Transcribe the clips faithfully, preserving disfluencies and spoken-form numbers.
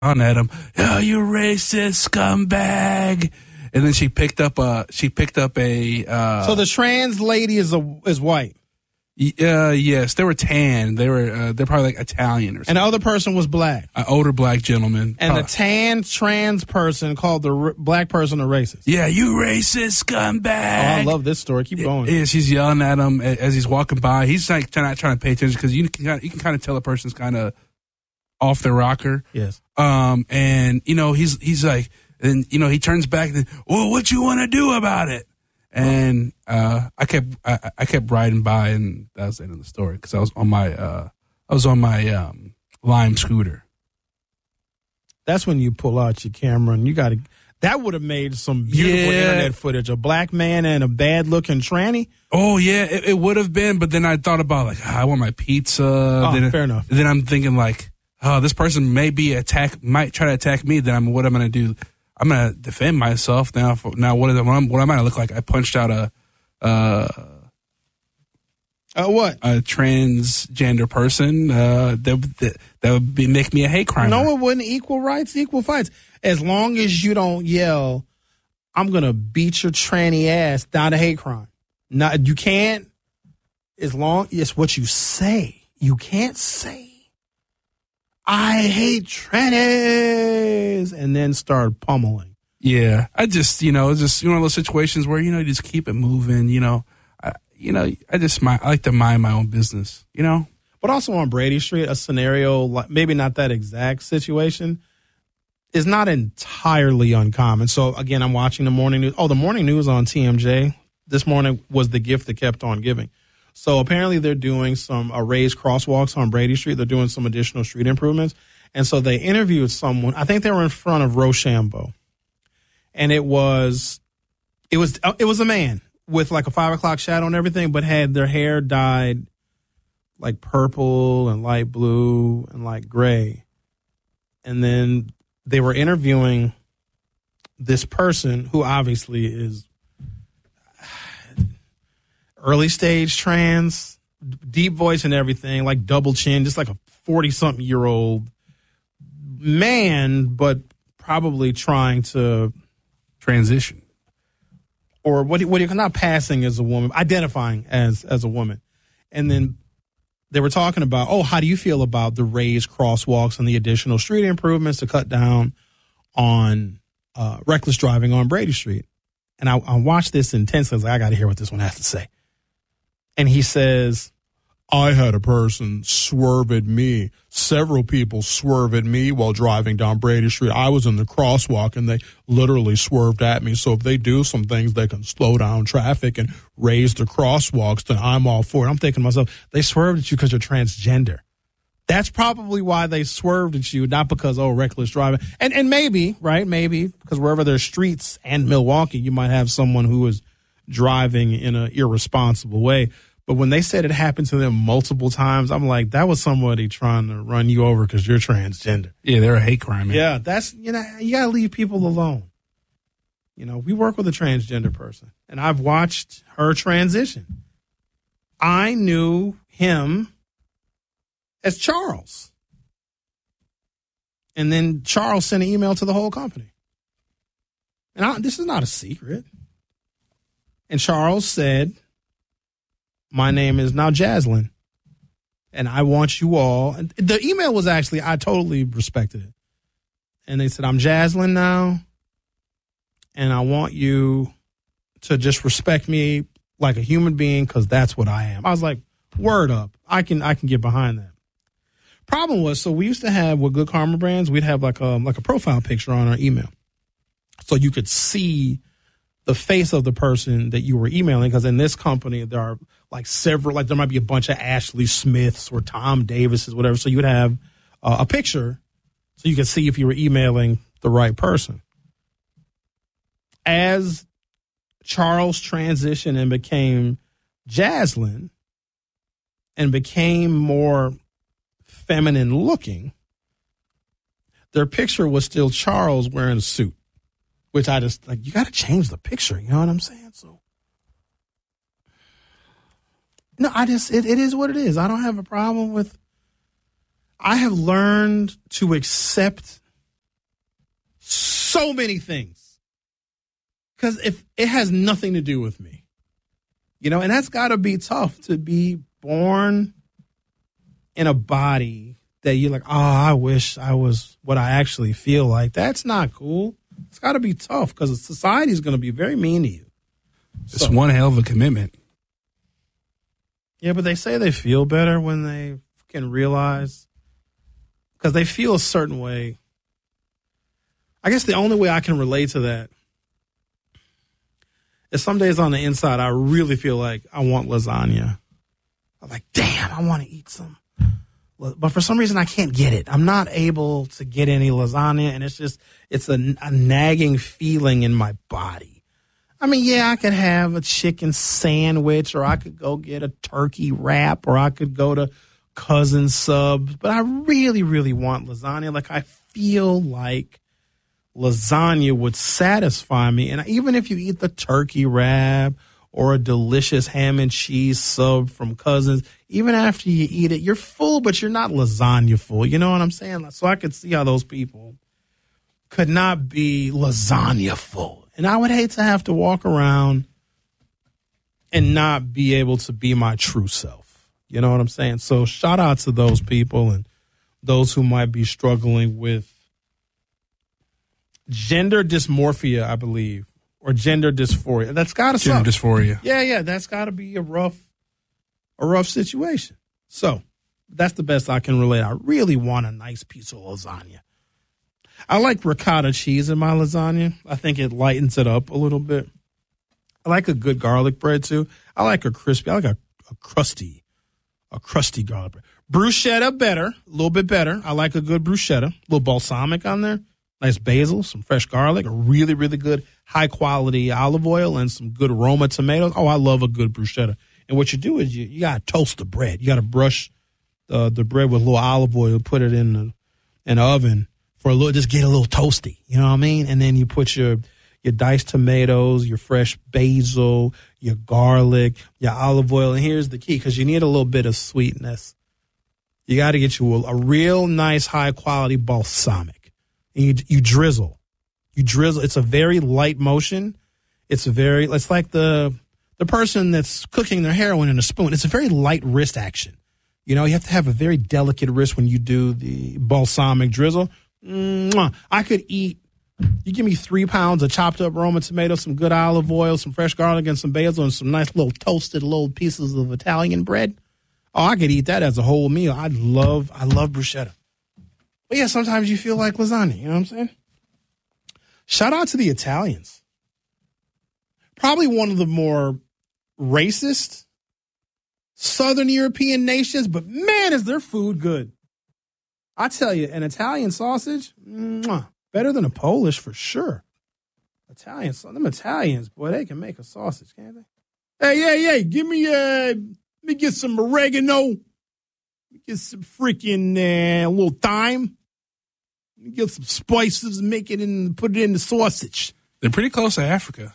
on at him. Oh, you racist scumbag! And then she picked up a she picked up a. Uh, so the trans lady is a is white. Uh, yes, they were tan. They were uh, they're probably like Italian or something. And the other person was black. An older black gentleman. And probably. the tan trans person called the r- black person a racist. Yeah, you racist scumbag. Oh, I love this story. Keep going. Yeah, she's yelling at him as he's walking by. He's like not trying to pay attention because you can you can kind of tell a person's kind of off their rocker. Yes. Um, and you know he's he's like, and you know he turns back and, well, what you want to do about it? And uh, I kept I, I kept riding by, and that was the end of the story because I was on my uh, I was on my um, Lime scooter. That's when you pull out your camera, and you got to. That would have made some beautiful Yeah. internet footage. A black man and a bad looking tranny. Oh yeah, it, it would have been, but then I thought about like ah, I want my pizza. Oh, then, fair enough. Then I'm thinking like, oh, this person may be attack might try to attack me. Then I'm what I'm gonna do. I'm gonna defend myself now. For, now, what is it? What am, what am I gonna look like? I punched out a, uh, uh what? A transgender person. Uh, that that, that would be make me a hate crime. No, it wouldn't. Equal rights, equal fights. As long as you don't yell, "I'm gonna beat your tranny ass," not a hate crime. Not you can't. As long it's what you say. You can't say, "I hate trannies," and then start pummeling. Yeah, I just you know it's just one of those situations where you know you just keep it moving. You know, I, you know I just mind, I like to mind my own business. You know, but also on Brady Street, a scenario like maybe not that exact situation is not entirely uncommon. So again, I'm watching the morning news. Oh, the morning news on T M J this morning was the gift that kept on giving. So apparently they're doing some uh, raised crosswalks on Brady Street. They're doing some additional street improvements. And so they interviewed someone. I think they were in front of Rochambeau. And it was, it was, uh, it was a man with like a five o'clock shadow and everything, but had their hair dyed like purple and light blue and like gray. And then they were interviewing this person who obviously is early stage trans, deep voice and everything, like double chin, just like a forty-something year old man, but probably trying to transition. Or what, what you're not passing as a woman, identifying as, as a woman. And then they were talking about, oh, how do you feel about the raised crosswalks and the additional street improvements to cut down on uh, reckless driving on Brady Street? And I, I watched this intensely. I was like, I got to hear what this one has to say. And he says, I had a person swerve at me. Several people swerve at me while driving down Brady Street. I was in the crosswalk and they literally swerved at me. So if they do some things, they can slow down traffic and raise the crosswalks, then I'm all for it. I'm thinking to myself, they swerved at you because you're transgender. That's probably why they swerved at you, not because, oh, reckless driving. And and maybe, right, maybe, because wherever there's streets and Milwaukee, you might have someone who is driving in an irresponsible way. But when they said it happened to them multiple times, I'm like, that was somebody trying to run you over because you're transgender. Yeah, they're a hate crime. Man. Yeah, that's, you know, you got to leave people alone. You know, we work with a transgender person, and I've watched her transition. I knew him as Charles. And then Charles sent an email to the whole company. And I, this is not a secret. And Charles said, my name is now Jaslyn, and I want you all. And the email was actually, I totally respected it. And they said, I'm Jaslyn now, and I want you to just respect me like a human being because that's what I am. I was like, word up. I can I can get behind that. Problem was, so we used to have with Good Karma Brands, we'd have like a, like a profile picture on our email. So you could see the face of the person that you were emailing, because in this company, there are like several, like there might be a bunch of Ashley Smiths or Tom Davises, whatever. So you would have uh, a picture so you could see if you were emailing the right person. As Charles transitioned and became Jaslyn and became more feminine looking, their picture was still Charles wearing a suit. Which I just, like, you got to change the picture. You know what I'm saying? So, no, I just, it, it is what it is. I don't have a problem with, I have learned to accept so many things. Because if it has nothing to do with me, you know, and that's got to be tough to be born in a body that you're like, oh, I wish I was what I actually feel like. That's not cool. It's got to be tough because society is going to be very mean to you. It's So- one hell of a commitment. Yeah, but they say they feel better when they can realize, because they feel a certain way. I guess the only way I can relate to that is some days on the inside, I really feel like I want lasagna. I'm like, damn, I want to eat some. But for some reason, I can't get it. I'm not able to get any lasagna, and it's just, it's a, a nagging feeling in my body. I mean, yeah, I could have a chicken sandwich, or I could go get a turkey wrap, or I could go to Cousin Subs, but I really, really want lasagna. Like, I feel like lasagna would satisfy me. And even if you eat the turkey wrap or a delicious ham and cheese sub from Cousins, even after you eat it, you're full, but you're not lasagna full. You know what I'm saying? So I could see how those people could not be lasagna full. And I would hate to have to walk around and not be able to be my true self. You know what I'm saying? So shout out to those people and those who might be struggling with gender dysmorphia, I believe, or gender dysphoria. That's got to suck. Gender dysphoria. Yeah, yeah, that's got to be a rough, a rough situation. So that's the best I can relate. I really want a nice piece of lasagna. I like ricotta cheese in my lasagna. I think it lightens it up a little bit. I like a good garlic bread too. I like a crispy. I like a, a crusty, a crusty garlic bread. Bruschetta better, a little bit better. I like a good bruschetta. A little balsamic on there. Nice basil, some fresh garlic, a really, really good high quality olive oil, and some good Roma tomatoes. Oh, I love a good bruschetta. And what you do is you, you got to toast the bread. You got to brush the, the bread with a little olive oil, put it in the, in the oven for a little, just get a little toasty. You know what I mean? And then you put your, your diced tomatoes, your fresh basil, your garlic, your olive oil. And here's the key, because you need a little bit of sweetness. You got to get you a, a real nice high quality balsamic. And you, you drizzle. You drizzle. It's a very light motion. It's a very, it's like the, the person that's cooking their heroin in a spoon. It's a very light wrist action. You know, you have to have a very delicate wrist when you do the balsamic drizzle. Mwah. I could eat, you give me three pounds of chopped up Roma tomatoes, some good olive oil, some fresh garlic, and some basil, and some nice little toasted little pieces of Italian bread. Oh, I could eat that as a whole meal. I love, I love bruschetta. But yeah, sometimes you feel like lasagna, you know what I'm saying? Shout out to the Italians. Probably one of the more racist Southern European nations, but man, is their food good. I tell you, an Italian sausage, mwah, better than a Polish for sure. Italian, them Italians, boy, they can make a sausage, can't they? Hey, hey, hey, give me, uh, let me get some oregano. Let me get some freaking, uh, little thyme. Let me get some spices and make it in, put it in the sausage. They're pretty close to Africa.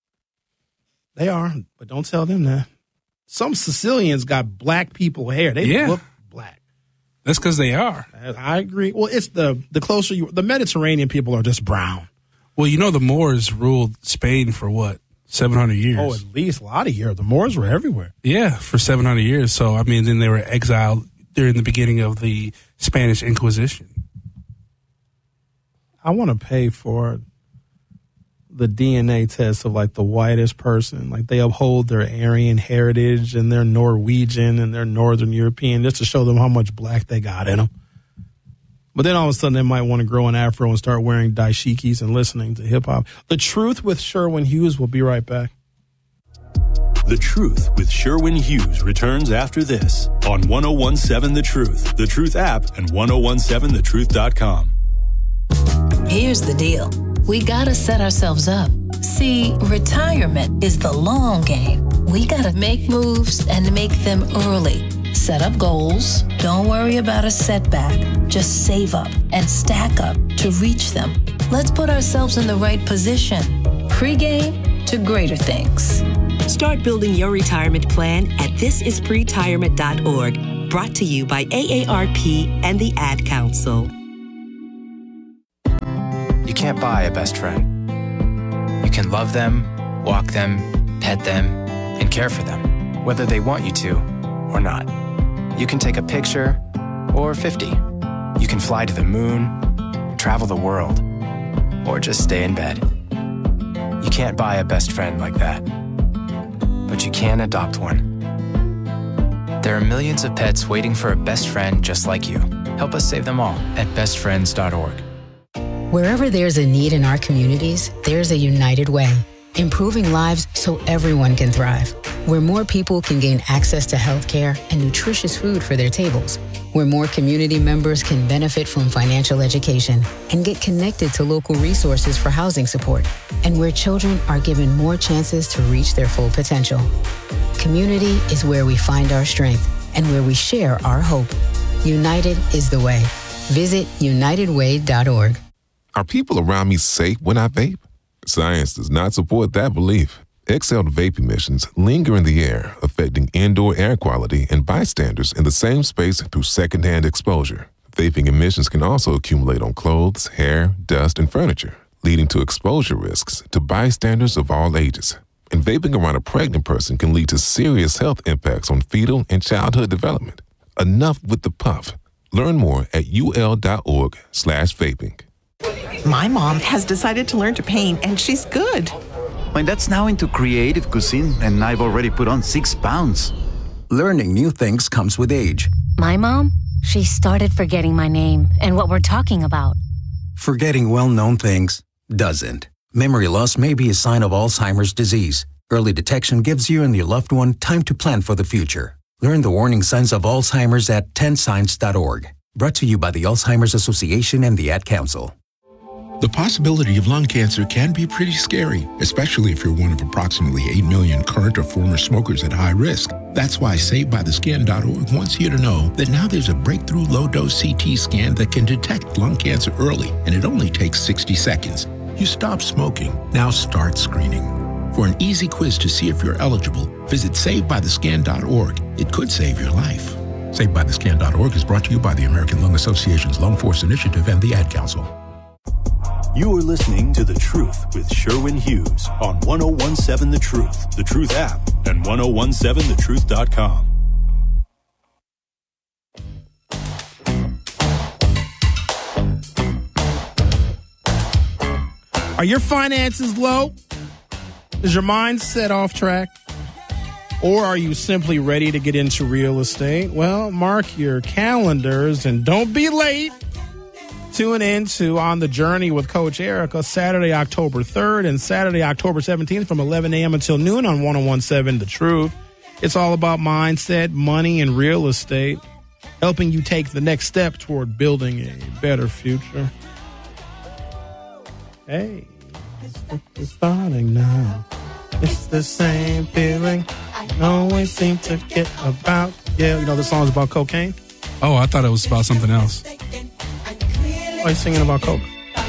They are, but don't tell them that. Some Sicilians got black people hair. They Yeah. look black. That's because they are. I agree. Well, it's the the closer you, the Mediterranean people are just brown. Well, you know, the Moors ruled Spain for what, seven hundred years? Oh, at least a lot of years. The Moors were everywhere. Yeah, for seven hundred years. So, I mean, then they were exiled during the beginning of the Spanish Inquisition. I want to pay for the D N A test of like the whitest person. Like they uphold their Aryan heritage and they're Norwegian and they're Northern European just to show them how much black they got in them. But then all of a sudden they might want to grow an afro and start wearing dashikis and listening to hip hop. The Truth with Sherwin Hughes will be right back. The Truth with Sherwin Hughes returns after this on ten seventeen The Truth, The Truth app, and ten seventeen the truth dot com. Here's the deal. We gotta set ourselves up. See, retirement is the long game. We gotta make moves and make them early. Set up goals. Don't worry about a setback. Just save up and stack up to reach them. Let's put ourselves in the right position. Pre-game to greater things. Start building your retirement plan at this is pretirement dot org. Brought to you by A A R P and the Ad Council. You can't buy a best friend. You can love them, walk them, pet them, and care for them, whether they want you to or not. You can take a picture or fifty. You can fly to the moon, travel the world, or just stay in bed. You can't buy a best friend like that, but you can adopt one. There are millions of pets waiting for a best friend just like you. Help us save them all at best friends dot org. Wherever there's a need in our communities, there's a United Way, improving lives so everyone can thrive. Where more people can gain access to healthcare and nutritious food for their tables. Where more community members can benefit from financial education and get connected to local resources for housing support. And where children are given more chances to reach their full potential. Community is where we find our strength and where we share our hope. United is the way. Visit united way dot org. Are people around me safe when I vape? Science does not support that belief. Exhaled vape emissions linger in the air, affecting indoor air quality and bystanders in the same space through secondhand exposure. Vaping emissions can also accumulate on clothes, hair, dust, and furniture, leading to exposure risks to bystanders of all ages. And vaping around a pregnant person can lead to serious health impacts on fetal and childhood development. Enough with the puff. Learn more at ul.org slash vaping. My mom has decided to learn to paint, and she's good. My dad's now into creative cuisine, and I've already put on six pounds. Learning new things comes with age. My mom, she started forgetting my name and what we're talking about. Forgetting well-known things doesn't. Memory loss may be a sign of Alzheimer's disease. Early detection gives you and your loved one time to plan for the future. Learn the warning signs of Alzheimer's at ten signs dot org. Brought to you by the Alzheimer's Association and the Ad Council. The possibility of lung cancer can be pretty scary, especially if you're one of approximately eight million current or former smokers at high risk. That's why Saved By The Skin dot org wants you to know that now there's a breakthrough low-dose C T scan that can detect lung cancer early, and it only takes sixty seconds. You stop smoking, now start screening. For an easy quiz to see if you're eligible, visit Saved By The Skin dot org. It could save your life. Saved By The Skin dot org is brought to you by the American Lung Association's Lung Force Initiative and the Ad Council. You are listening to The Truth with Sherwin Hughes on ten seventeen The Truth, The Truth app, and ten seventeen the truth dot com. Are your finances low? Is your mindset off track? Or are you simply ready to get into real estate? Well, mark your calendars and don't be late. Tune in to On the Journey with Coach Erica, Saturday, October third and Saturday, October seventeenth from eleven a.m. until noon on ten seventeen The Truth. It's all about mindset, money, and real estate, helping you take the next step toward building a better future. Hey, it's starting now. It's the same feeling I always seem to get about. Yeah, you know the song's about cocaine? Oh, I thought it was about something else. Why are you singing about Coke?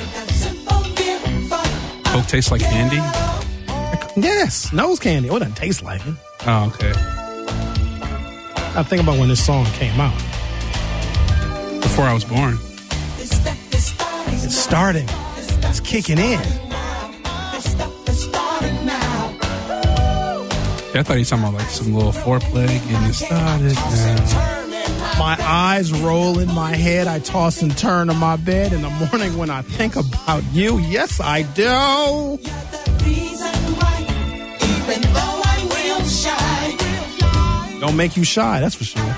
Coke tastes like candy? Yes, nose candy. Oh, it doesn't taste like it. Oh, okay. I think about when this song came out. Before I was born. It's starting. It's kicking in. Yeah, I thought he was talking about like some little foreplay, getting it started now. My eyes roll in my head. I toss and turn on my bed in the morning when I think about you. Yes, I do. Don't make you shy, that's for sure.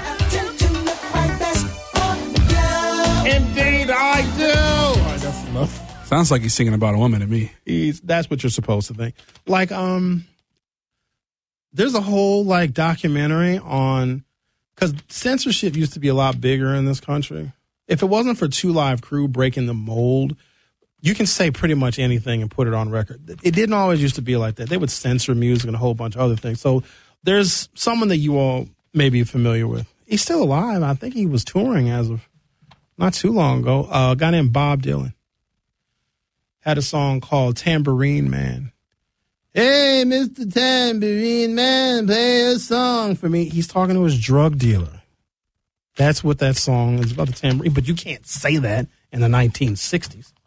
Indeed, I do. All right, that's enough. Sounds like he's singing about a woman to me. He's, that's what you're supposed to think. Like, um, there's a whole like documentary on. Because censorship used to be a lot bigger in this country. If it wasn't for Two Live Crew breaking the mold, you can say pretty much anything and put it on record. It didn't always used to be like that. They would censor music and a whole bunch of other things. So there's someone that you all may be familiar with. He's still alive. I think he was touring as of not too long ago. Uh, a guy named Bob Dylan had a song called Tambourine Man. Hey, Mister Tambourine Man, play a song for me. He's talking to his drug dealer. That's what that song is about, the tambourine. But you can't say that in the nineteen sixties.